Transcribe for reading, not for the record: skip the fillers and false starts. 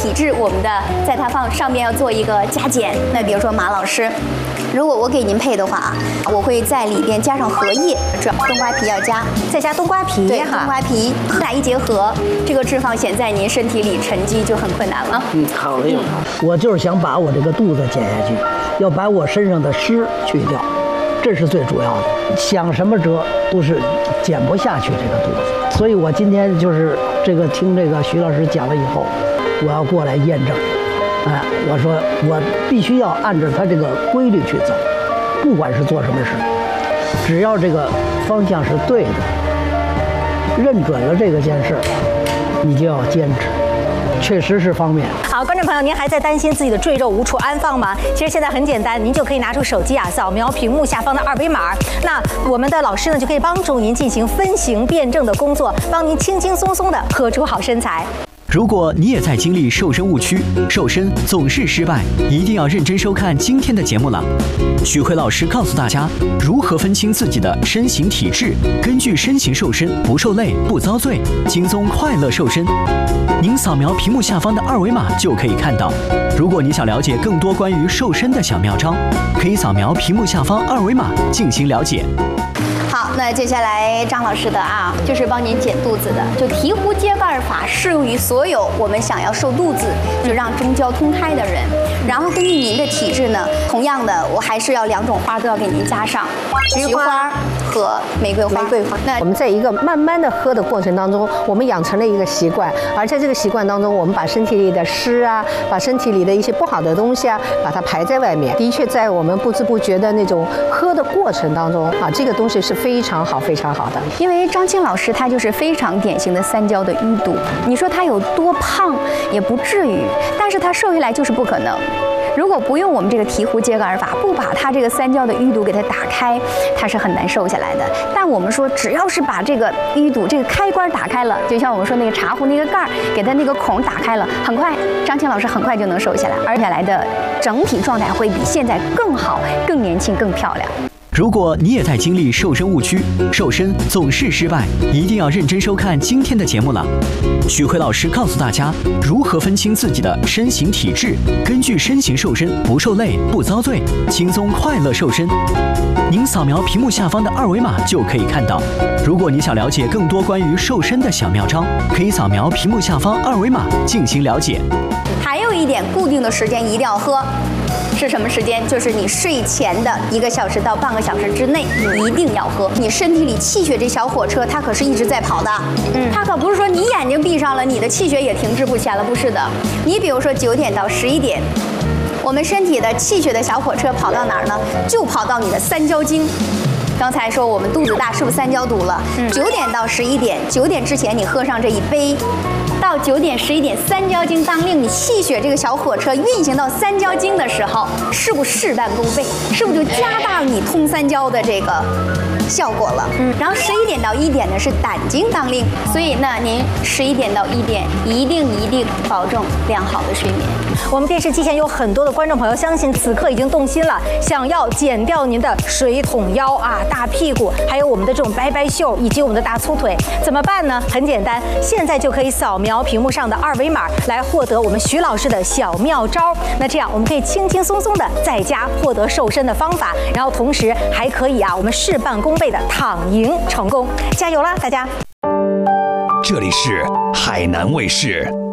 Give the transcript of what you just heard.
体质，我们的在它上面要做一个加减。那比如说马老师，如果我给您配的话，我会在里边加上荷叶，这冬瓜皮要加， 再加冬瓜皮， 对，冬瓜皮，俩一结合，这个脂肪显在您身体里沉积就很困难了。 好嘞。我就是想把我这个肚子减下去，要把我身上的湿去掉，这是最主要的。想什么辙都是减不下去这个肚子，所以我今天就是听这个徐老师讲了以后，我要过来验证。我说我必须要按照他这个规律去走，不管是做什么事，只要这个方向是对的，认准了这个件事，你就要坚持。确实是方便。 好，观众朋友，您还在担心自己的赘肉无处安放吗？其实现在很简单，您就可以拿出手机扫描屏幕下方的2维码，那我们的老师呢就可以帮助您进行分型辩证的工作，帮您轻轻松松的喝出好身材。 如果你也在经历瘦身误区，瘦身总是失败，一定要认真收看今天的节目了。许辉老师告诉大家如何分清自己的身形体质，根据身形瘦身，不受累，不遭罪，轻松快乐瘦身。您扫描屏幕下方的2维码就可以看到。如果你想了解更多关于瘦身的小妙招，可以扫描屏幕下方2维码进行了解。 好，那接下来张老师的就是帮您减肚子的，就醍醐揭盖法适用于所有我们想要瘦肚子，就让中焦通开的人。然后根据您的体质呢，同样的，我还是要2种花都要给您加上，菊花和玫瑰花。 那我们在一个慢慢的喝的过程当中，我们养成了一个习惯，而在这个习惯当中，我们把身体里的湿把身体里的一些不好的东西把它排在外面。的确，在我们不知不觉的那种喝的过程当中这个东西是非常好的。 因为张青老师他就是非常典型的3焦的淤堵，你说他有多胖也不至于，但是他瘦下来就是不可能。如果不用我们这个醍醐揭盖法，不把它这个3焦的淤堵给它打开，它是很难瘦下来的。但我们说，只要是把这个淤堵这个开关打开了，就像我们说那个茶壶那个盖儿，给它那个孔打开了，很快张青老师很快就能瘦下来，而且来的整体状态会比现在更好、更年轻、更漂亮。 如果你也在经历瘦身误区，瘦身总是失败，一定要认真收看今天的节目了。许辉老师告诉大家如何分清自己的身形体质，根据身形瘦身，不受累，不遭罪，轻松快乐瘦身。您扫描屏幕下方的2维码就可以看到。如果你想了解更多关于瘦身的小妙招，可以扫描屏幕下方2维码进行了解。 还有一点，固定的时间一定要喝。是什么时间？就是你睡前的1个小时到半个小时之内，一定要喝。你身体里气血这小火车，它可是一直在跑的。它可不是说你眼睛闭上了，你的气血也停滞不前了，不是的。你比如说9点到11点，我们身体的气血的小火车跑到哪儿呢？就跑到你的3焦经。刚才说我们肚子大，是不是3焦堵了？9点到11点，9点之前你喝上这一杯。到9点11点3焦经当令，你气血这个小火车运行到3焦经的时候，是不是事半功倍？是不是就加大你通3焦的这个效果了？然后11点到1点呢是胆经当令，所以呢您11点到1点一定保证良好的睡眠。 我们电视机前有很多的观众朋友，相信此刻已经动心了，想要减掉您的水桶腰大屁股，还有我们的这种白白袖以及我们的大粗腿，怎么办呢？很简单，现在就可以扫描屏幕上的2维码来获得我们徐老师的小妙招。那这样我们可以轻轻松松的在家获得瘦身的方法，然后同时还可以我们事半功倍的躺赢成功。加油啦，大家！ 这里是海南卫视。